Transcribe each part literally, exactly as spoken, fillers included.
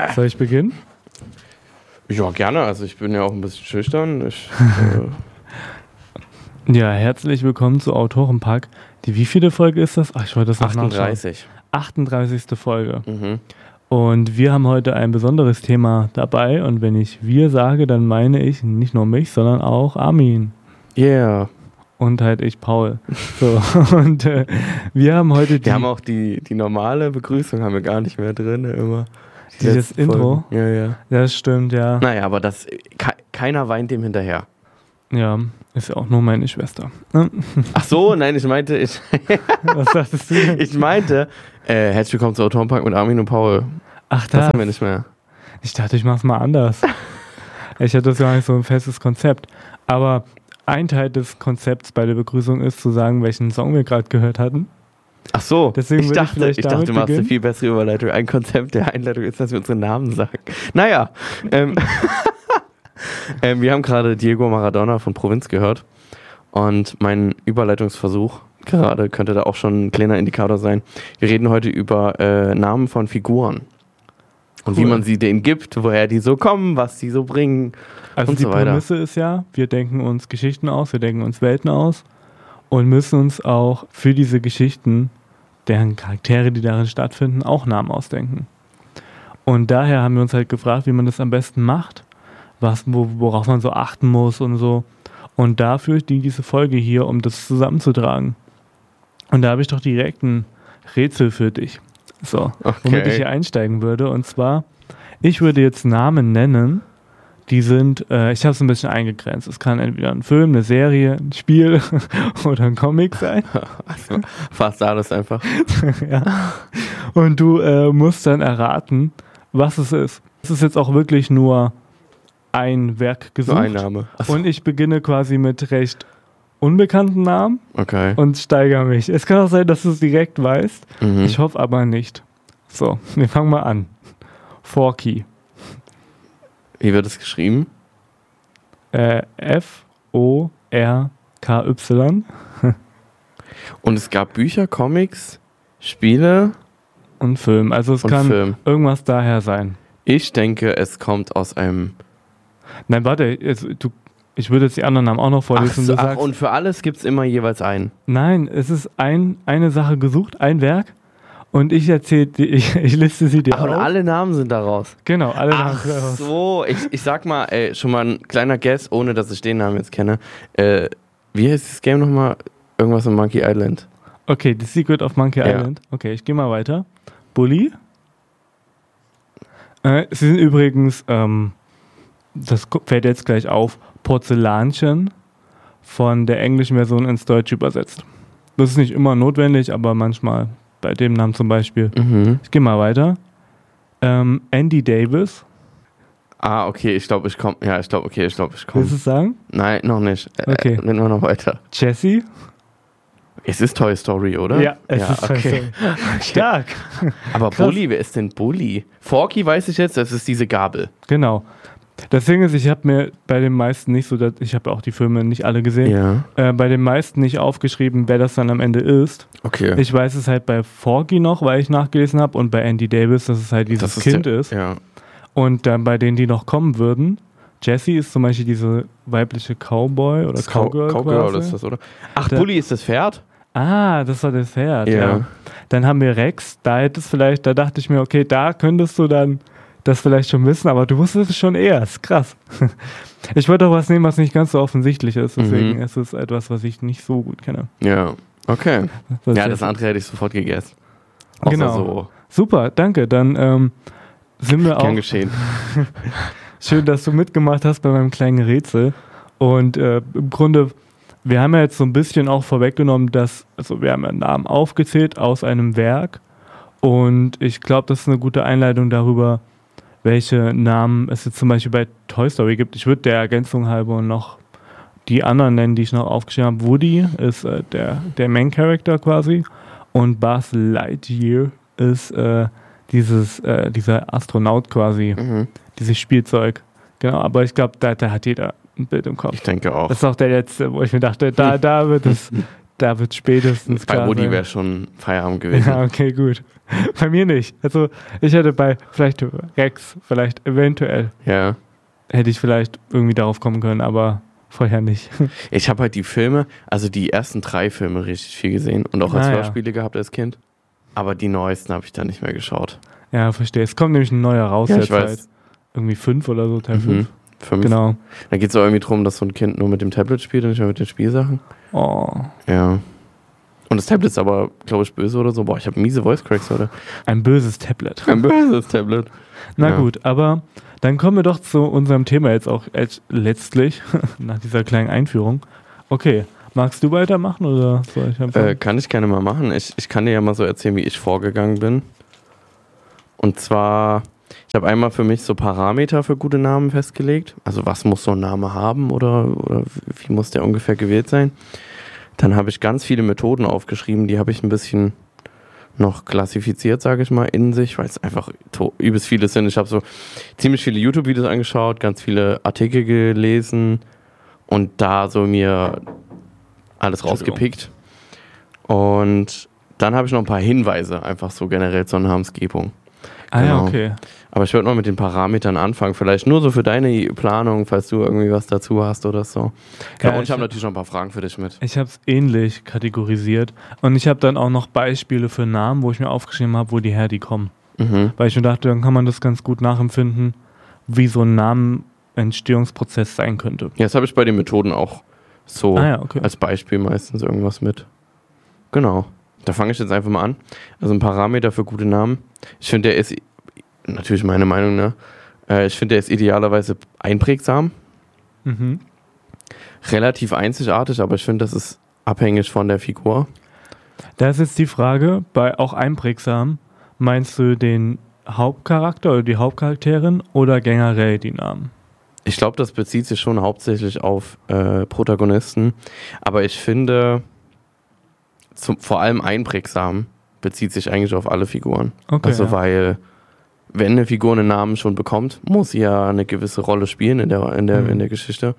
Soll ich beginnen? Ja, gerne. Also ich bin ja auch ein bisschen schüchtern. Ich, äh ja, herzlich willkommen zu Autorenpack. Die wievielte Folge ist das? Ach, ich wollte das noch achtunddreißig. nachschauen. achtunddreißigste Folge. Mhm. Und wir haben heute ein besonderes Thema dabei. Und wenn ich wir sage, dann meine ich nicht nur mich, sondern auch Armin. Yeah. Und halt ich, Paul. So, und äh, wir haben heute die... Wir haben auch die, die normale Begrüßung haben wir gar nicht mehr drin, immer. Dieses Intro? Ja, ja. Das stimmt, ja. Naja, aber das, ke- keiner weint dem hinterher. Ja, ist ja auch nur meine Schwester. Ach so, nein, ich meinte... Ich Was sagtest du denn? Ich meinte, äh, herzlich willkommen zu Autorenpack mit Armin und Paul. Ach, das, das haben wir nicht mehr. Ich dachte, ich mach's mal anders. Ich hatte das gar nicht so ein festes Konzept. Aber ein Teil des Konzepts bei der Begrüßung ist, zu sagen, welchen Song wir gerade gehört hatten. Ach so, Deswegen ich würde ich dachte, vielleicht ich dachte, damit du machst beginnen. eine viel bessere Überleitung. Ein Konzept der Einleitung ist, dass wir unsere Namen sagen. Naja, ähm, ähm, wir haben gerade Diego Maradona von Provinz gehört. Und mein Überleitungsversuch gerade könnte da auch schon ein kleiner Indikator sein. Wir reden heute über äh, Namen von Figuren. Und Cool. wie man sie denen gibt, woher die so kommen, was die so bringen Also und die so weiter. Prämisse ist ja, wir denken uns Geschichten aus, wir denken uns Welten aus und müssen uns auch für diese Geschichten, deren Charaktere, die darin stattfinden, auch Namen ausdenken. Und daher haben wir uns halt gefragt, wie man das am besten macht, was, wo, worauf man so achten muss und so. Und dafür dient diese Folge hier, um das zusammenzutragen. Und da habe ich doch direkt ein Rätsel für dich. So, Okay. womit ich hier einsteigen würde. Und zwar, ich würde jetzt Namen nennen, die sind, äh, ich habe es ein bisschen eingegrenzt. Es kann entweder ein Film, eine Serie, ein Spiel oder ein Comic sein. Also, fast alles einfach. Ja. Und du äh, musst dann erraten, was es ist. Es ist jetzt auch wirklich nur ein Werk gesucht. Nur ein Name. Achso. Und ich beginne quasi mit recht unbekannten Namen Okay. und steigere mich. Es kann auch sein, dass du es direkt weißt. Mhm. Ich hoffe aber nicht. So, wir fangen mal an. Forky. Wie wird es geschrieben? Äh, F O R K Y. Und es gab Bücher, Comics, Spiele Und Film. Also es und kann Film. irgendwas daher sein. Ich denke, es kommt aus einem... Nein, warte, jetzt, du, ich würde jetzt die anderen Namen auch noch Ach, vorlesen. so, du ach, sagst, und für alles gibt es immer jeweils einen. nein, es ist ein, eine Sache gesucht, ein Werk. Und ich erzähle, ich, ich liste sie dir Ach, und auf. alle Namen sind daraus. Genau, alle Namen Ach sind daraus. so, ich, ich sag mal, ey, schon mal ein kleiner Guess, ohne dass ich den Namen jetzt kenne. Äh, wie heißt das Game nochmal? Irgendwas in Monkey Island. Okay, The Secret of Monkey Ja. Island. Okay, ich gehe mal weiter. Bully. Äh, sie sind übrigens, ähm, das gu- fällt jetzt gleich auf, Porzellanchen von der englischen Version ins Deutsche übersetzt. Das ist nicht immer notwendig, aber manchmal bei dem Namen zum Beispiel. Mhm. Ich gehe mal weiter. Ähm, Andy Davis. Ah, okay, ich glaube, ich komme. Ja, ich glaube, okay, ich glaube, ich komme. Willst du es sagen? Nein, noch nicht. Äh, Okay. Äh, nur noch weiter. Jesse. Es ist Toy Story, oder? Ja, es ja, ist Toy okay. Story. Stark. Aber Krass. Bully, wer ist denn Bully? Forky weiß ich jetzt, das ist diese Gabel. Genau. Das Ding ist, ich habe mir bei den meisten nicht so, dass, ich habe auch die Filme nicht alle gesehen, Ja. äh, bei den meisten nicht aufgeschrieben, wer das dann am Ende ist. Okay. Ich weiß es halt bei Forky noch, weil ich nachgelesen habe, und bei Andy Davis, dass es halt dieses Das ist Kind der- ist. Ja. Und dann bei denen, die noch kommen würden, Jessie ist zum Beispiel diese weibliche Cowboy oder Das Cow- Cowgirl. Cowgirl quasi. ist das, oder? Ach, Der- Bully ist das Pferd? Ah, das war das Pferd, Ja. ja. Dann haben wir Rex, da hättest vielleicht, da dachte ich mir, okay, da könntest du dann das vielleicht schon wissen, aber du wusstest es schon eher, ist krass. Ich wollte auch was nehmen, was nicht ganz so offensichtlich ist, deswegen Mhm. ist es etwas, was ich nicht so gut kenne. Ja. Okay. Das Ja, ist das andere hätte ich sofort gegessen. Außer Genau. so. Super, danke, dann ähm, sind wir auch... Gern geschehen. Schön, dass du mitgemacht hast bei meinem kleinen Rätsel. Und äh, im Grunde, wir haben ja jetzt so ein bisschen auch vorweggenommen, dass, also wir haben ja Namen aufgezählt aus einem Werk. Und ich glaube, das ist eine gute Einleitung darüber, welche Namen es jetzt zum Beispiel bei Toy Story gibt. Ich würde der Ergänzung halber noch die anderen nennen, die ich noch aufgeschrieben habe. Woody ist äh, der, der Main Character quasi. Und Buzz Lightyear ist äh, dieses, äh, dieser Astronaut quasi. Mhm. Dieses Spielzeug. Genau, aber ich glaube, da, da hat jeder ein Bild im Kopf. Ich denke auch. Das ist auch der letzte, wo ich mir dachte, da, da wird es Da wird spätestens Bei klar Woody sein. wäre schon Feierabend gewesen. Ja, okay, gut. Bei mir nicht. Also ich hätte bei vielleicht Rex, vielleicht eventuell, Ja. hätte ich vielleicht irgendwie darauf kommen können, aber vorher nicht. Ich habe halt die Filme, also die ersten drei Filme richtig viel gesehen und auch als Ah, ja. Hörspiele gehabt als Kind. Aber die neuesten habe ich dann nicht mehr geschaut. Ja, verstehe. Es kommt nämlich ein neuer raus Ja, der ich weiß. Zeit. Irgendwie fünf oder so, Teil Mhm. fünf. Fünf. Genau. Da geht es auch irgendwie darum, dass so ein Kind nur mit dem Tablet spielt und nicht mehr mit den Spielsachen. Oh, Ja. Und das Tablet ist aber, glaube ich, böse oder so. Boah, ich habe miese Voice Cracks heute. ein böses Tablet. Ein böses Tablet. Na Ja. gut, aber dann kommen wir doch zu unserem Thema jetzt auch als letztlich, nach dieser kleinen Einführung. Okay, magst du weitermachen oder soll ich einfach? Äh, kann ich gerne mal machen. Ich, ich kann dir ja mal so erzählen, wie ich vorgegangen bin. Und zwar, ich habe einmal für mich so Parameter für gute Namen festgelegt. Also was muss so ein Name haben oder, oder wie muss der ungefähr gewählt sein. Dann habe ich ganz viele Methoden aufgeschrieben, die habe ich ein bisschen noch klassifiziert, sage ich mal, in sich, weil es einfach to- übelst viele sind. Ich habe so ziemlich viele YouTube-Videos angeschaut, ganz viele Artikel gelesen und da so mir alles rausgepickt. Und dann habe ich noch ein paar Hinweise, einfach so generell zur Namensgebung. ah ja, genau. okay. Aber ich würde mal mit den Parametern anfangen, vielleicht nur so für deine Planung, falls du irgendwie was dazu hast oder so. Genau, Ja, und ich ich habe hab- natürlich noch ein paar Fragen für dich mit. Ich habe es ähnlich kategorisiert und ich habe dann auch noch Beispiele für Namen, wo ich mir aufgeschrieben habe, wo die her die kommen. Mhm. Weil ich mir dachte, dann kann man das ganz gut nachempfinden, wie so ein Namenentstehungsprozess sein könnte. Ja, das habe ich bei den Methoden auch so Ah ja, okay. als Beispiel meistens irgendwas mit. Genau. Da fange ich jetzt einfach mal an. Also ein Parameter für gute Namen. Ich finde, der ist, natürlich meine Meinung, ne? Äh, ich finde, der ist idealerweise einprägsam, Mhm. relativ einzigartig, aber ich finde, das ist abhängig von der Figur. Da ist jetzt die Frage, bei auch einprägsam, meinst du den Hauptcharakter oder die Hauptcharakterin oder generell die Namen? Ich glaube, das bezieht sich schon hauptsächlich auf äh, Protagonisten, aber ich finde, zum, vor allem einprägsam bezieht sich eigentlich auf alle Figuren. Okay, also ja. weil, wenn eine Figur einen Namen schon bekommt, muss sie ja eine gewisse Rolle spielen in der, in der, Mhm. in der Geschichte.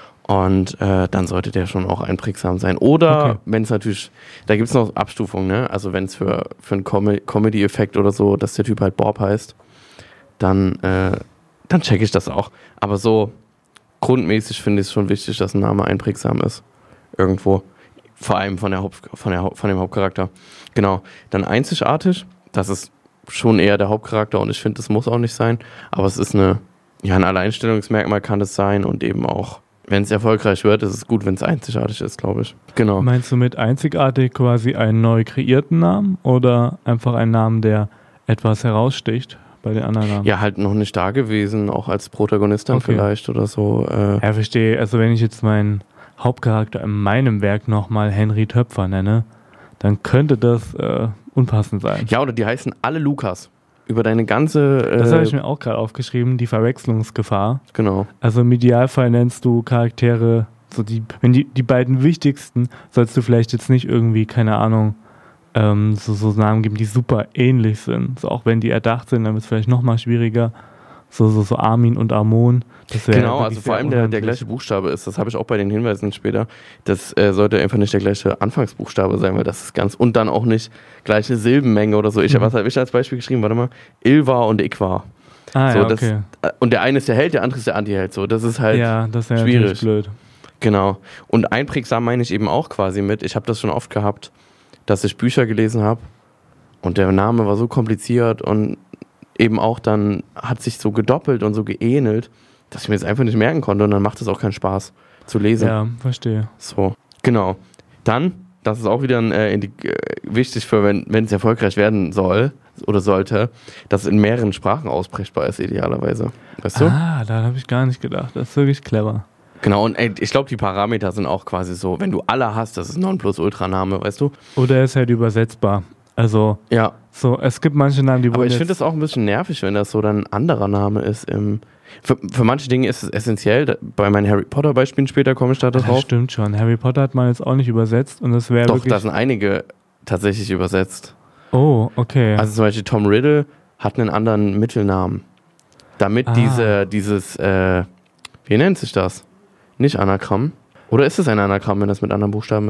Und äh, dann sollte der schon auch einprägsam sein. Oder Okay. wenn es natürlich, da gibt es noch Abstufungen, ne? Also wenn es für, für einen Com- Comedy-Effekt oder so, dass der Typ halt Bob heißt, dann, äh, dann checke ich das auch. Aber so grundmäßig finde ich es schon wichtig, dass ein Name einprägsam ist. Irgendwo. Vor allem von, der Haupt, von, der, Haupt- von dem Hauptcharakter. Genau. Dann einzigartig, das ist schon eher der Hauptcharakter und ich finde, das muss auch nicht sein. Aber es ist eine, ja, ein Alleinstellungsmerkmal kann es sein und eben auch, wenn es erfolgreich wird, ist es gut, wenn es einzigartig ist, glaube ich. Genau. Meinst du mit einzigartig quasi einen neu kreierten Namen oder einfach einen Namen, der etwas heraussticht bei den anderen Namen? Ja, halt noch nicht da gewesen, auch als Protagonist dann Okay. vielleicht oder so. Äh, Ja, verstehe. Also wenn ich jetzt meinen Hauptcharakter in meinem Werk nochmal Henry Töpfer nenne, dann könnte das äh, unpassend sein. ja, oder die heißen alle Lukas. Über deine ganze. Äh, Das habe ich mir auch gerade aufgeschrieben, die Verwechslungsgefahr. genau. Also im Idealfall nennst du Charaktere, so die, wenn die, die beiden wichtigsten, sollst du vielleicht jetzt nicht irgendwie, keine Ahnung, ähm, so, so Namen geben, die super ähnlich sind. So auch wenn die erdacht sind, dann wird es vielleicht nochmal schwieriger. So, so, so Armin und Amon. Das wäre Genau, wirklich also vor sehr allem der, der unhandlich. gleiche Buchstabe ist, das habe ich auch bei den Hinweisen später, das äh, sollte einfach nicht der gleiche Anfangsbuchstabe sein, weil das ist ganz, und dann auch nicht gleiche Silbenmenge oder so. Ich Mhm. habe was habe ich als Beispiel geschrieben, warte mal, Ilva und Iqva. Ah, so, ja, das, okay. äh, und der eine ist der Held, der andere ist der Antiheld, so, das ist halt, Ja, das wäre schwierig. natürlich blöd. genau. Und einprägsam meine ich eben auch quasi mit, ich habe das schon oft gehabt, dass ich Bücher gelesen habe und der Name war so kompliziert und eben auch dann hat sich so gedoppelt und so geähnelt, dass ich mir das einfach nicht merken konnte und dann macht es auch keinen Spaß zu lesen. Ja, verstehe. So, genau. Dann, das ist auch wieder ein, äh, in die, äh, wichtig für, wenn wenn es erfolgreich werden soll oder sollte, dass es in mehreren Sprachen ausbrechbar ist, idealerweise. Weißt du? Ah, da habe ich gar nicht gedacht. Das ist wirklich clever. Genau, und ey, ich glaube, die Parameter sind auch quasi so, wenn du alle hast, das ist Nonplusultra-Name, weißt du? Oder er ist halt übersetzbar. Also, Ja, so, es gibt manche Namen, die aber wurden ich jetzt- finde das auch ein bisschen nervig, wenn das so dann ein anderer Name ist. Im, für, für manche Dinge ist es essentiell. Da, bei meinen Harry Potter-Beispielen später komme ich da Das drauf. stimmt schon. Harry Potter hat man jetzt auch nicht übersetzt und das wäre Doch, wirklich... da sind einige tatsächlich übersetzt. Oh, okay. Also zum Beispiel Tom Riddle hat einen anderen Mittelnamen. Damit Ah. diese, dieses, äh, wie nennt sich das? Nicht Anagramm. Oder ist es ein Anagramm, wenn das mit anderen Buchstaben ist?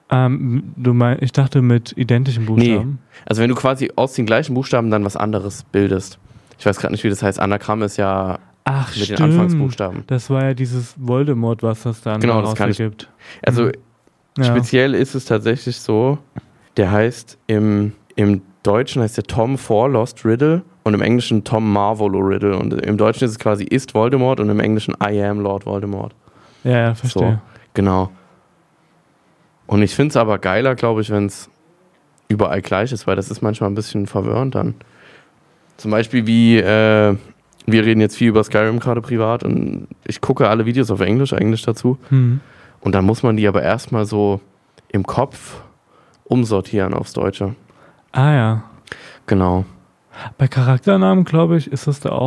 Ähm, du meinst, ich dachte mit identischen Buchstaben. Nee. Also wenn du quasi aus den gleichen Buchstaben dann was anderes bildest. Ich weiß gerade nicht, wie das heißt. Anagramm ist ja Ach, mit stimmt. den Anfangsbuchstaben. Das war ja dieses Voldemort, was das dann Genau, das kann ich- ergibt. Also Ja. speziell ist es tatsächlich so, der heißt im, im Deutschen heißt der Tom Forlost Riddle und im Englischen Tom Marvolo Riddle. Und im Deutschen ist es quasi Ist Voldemort und im Englischen I am Lord Voldemort. Ja, ja, verstehe. So, genau. Und ich finde es aber geiler, glaube ich, wenn es überall gleich ist, weil das ist manchmal ein bisschen verwirrend dann. Zum Beispiel wie, äh, wir reden jetzt viel über Skyrim gerade privat und ich gucke alle Videos auf Englisch, Englisch dazu. Hm. Und dann muss man die aber erstmal so im Kopf umsortieren aufs Deutsche. Ah ja. Genau. Bei Charakternamen, glaube ich, ist das da auch